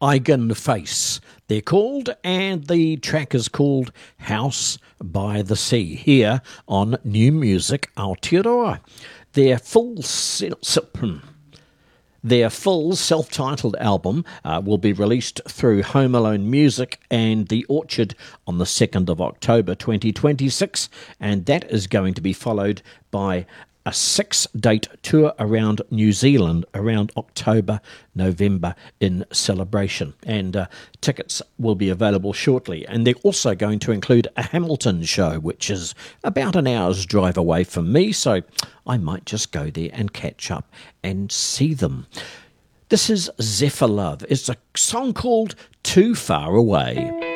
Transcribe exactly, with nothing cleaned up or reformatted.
Eigen Face, they're called, and the track is called House by the Sea, here on New Music Aotearoa. Their full... Se- Their full self-titled album uh, will be released through Home Alone Music and The Orchard on the second of October twenty twenty-six, and that is going to be followed by a six-date tour around New Zealand around October, November in celebration. And uh, tickets will be available shortly. And they're also going to include a Hamilton show, which is about an hour's drive away from me, so I might just go there and catch up and see them. This is Zephyr Love. It's a song called Too Far Away.